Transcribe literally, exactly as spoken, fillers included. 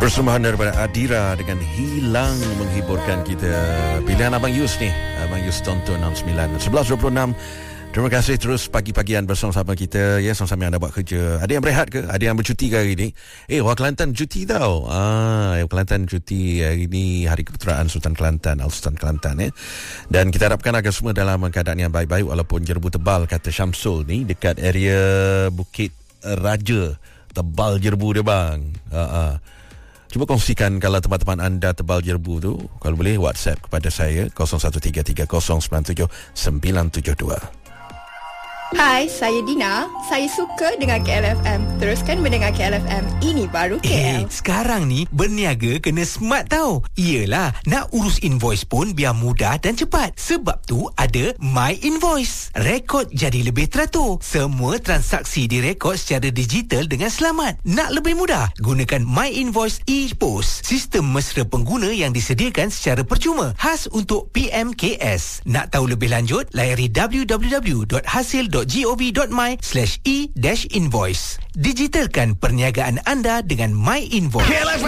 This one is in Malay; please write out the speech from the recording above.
Persembahan daripada Adira dengan Hilang menghiburkan kita. Pilihan Abang Yus ni, Abang Yus tonton enam sembilan sebelas dua puluh enam. Terima kasih terus pagi-pagian bersama-sama kita ya, sama-sama yang anda buat kerja. Ada yang berehat ke? Ada yang bercuti ke hari ni? Eh, orang Kelantan cuti tau. Ah, Kelantan cuti hari ni, hari keputeraan Sultan Kelantan, Al Sultan Kelantan ya. Dan kita harapkan agar semua dalam keadaan yang baik-baik walaupun jerebu tebal kata Syamsul ni dekat area Bukit Raja. Tebal jerebu dia bang. Ha ah. Cuba kongsikan kalau teman-teman anda tebal jerebu tu, kalau boleh WhatsApp kepada saya kosong satu tiga tiga kosong sembilan tujuh sembilan tujuh dua. Hai, saya Dina. Saya suka dengar K L F M. Teruskan mendengar K L F M. Ini baru K L. Eh, sekarang ni berniaga kena smart tau. Yelah, nak urus invoice pun biar mudah dan cepat. Sebab tu ada My Invoice. Rekod jadi lebih teratur. Semua transaksi direkod secara digital dengan selamat. Nak lebih mudah? Gunakan My Invoice ePOS. Sistem mesra pengguna yang disediakan secara percuma. Khas untuk P M K S. Nak tahu lebih lanjut? Layari w w w dot hasil dot gov dot my slash e dash invoice. Digitalkan perniagaan anda dengan My Invoice.